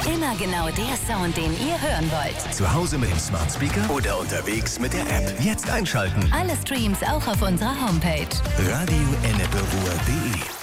Immer genau der Sound, den ihr hören wollt. Zu Hause mit dem Smart Speaker oder unterwegs mit der App. Jetzt einschalten. Alle Streams auch auf unserer Homepage. radioenneperuhr.de